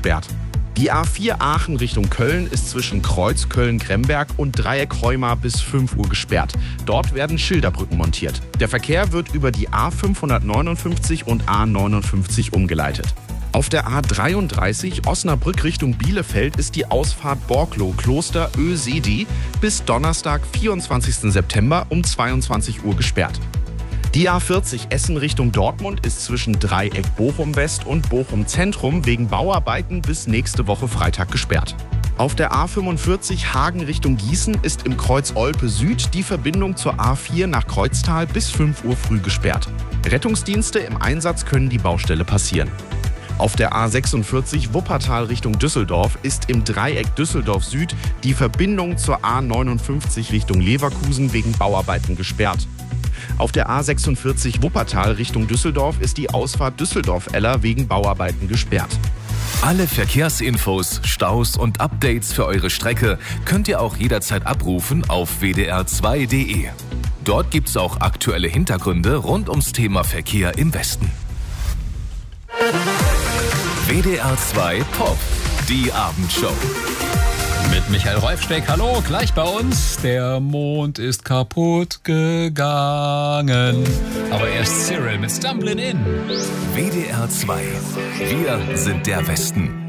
gesperrt. Die A4 Aachen Richtung Köln ist zwischen Kreuz Köln-Kremberg und Dreieck Heuma bis 5 Uhr gesperrt. Dort werden Schilderbrücken montiert. Der Verkehr wird über die A559 und A59 umgeleitet. Auf der A33 Osnabrück Richtung Bielefeld ist die Ausfahrt Borklow-Kloster Ösedi bis Donnerstag, 24. September um 22 Uhr gesperrt. Die A40 Essen Richtung Dortmund ist zwischen Dreieck Bochum-West und Bochum-Zentrum wegen Bauarbeiten bis nächste Woche Freitag gesperrt. Auf der A45 Hagen Richtung Gießen ist im Kreuz Olpe Süd die Verbindung zur A4 nach Kreuztal bis 5 Uhr früh gesperrt. Rettungsdienste im Einsatz können die Baustelle passieren. Auf der A46 Wuppertal Richtung Düsseldorf ist im Dreieck Düsseldorf Süd die Verbindung zur A59 Richtung Leverkusen wegen Bauarbeiten gesperrt. Auf der A46 Wuppertal Richtung Düsseldorf ist die Ausfahrt Düsseldorf-Eller wegen Bauarbeiten gesperrt. Alle Verkehrsinfos, Staus und Updates für eure Strecke könnt ihr auch jederzeit abrufen auf wdr2.de. Dort gibt's auch aktuelle Hintergründe rund ums Thema Verkehr im Westen. WDR 2 Pop, die Abendshow. Mit Michael Rolfsteck, hallo, gleich bei uns. Der Mond ist kaputt gegangen. Aber erst Cyril mit Stumblin' In. WDR 2, wir sind der Westen.